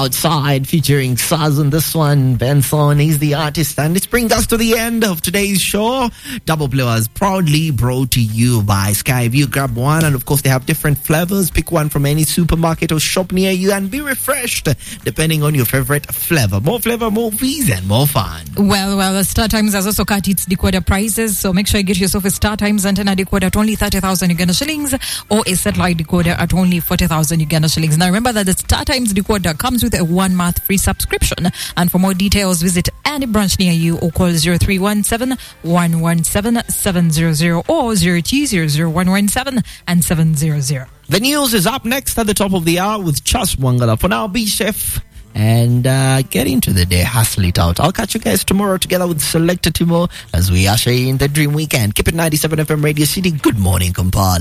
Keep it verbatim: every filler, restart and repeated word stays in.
Outside featuring Saz on this one. Benson, he's the artist. And this brings us to the end of today's show. Double Play was proudly brought to you by Skyview. Grab one, and of course they have different flavors. Pick one from any supermarket or shop near you and be refreshed depending on your favorite flavor. More flavor, more fees, and more fun. Well, well, Star Times has also cut its decoder prices, so make sure you get yourself a Star Times antenna decoder at only thirty thousand Uganda shillings or a satellite decoder at only forty thousand Uganda shillings. Now remember that the Star Times decoder comes with a one month free subscription, and for more details visit any branch near you or call zero three one seven, one one seven, seven zero zero or zero two zero zero, one one seven and seven zero zero. The news is up next at the top of the hour with Chas Wangala. For now, be safe and uh, get into the day, hustle it out. I'll catch you guys tomorrow together with Selector Timo as we usher in the dream weekend. Keep it ninety-seven F M Radio City. Good morning, Kampala.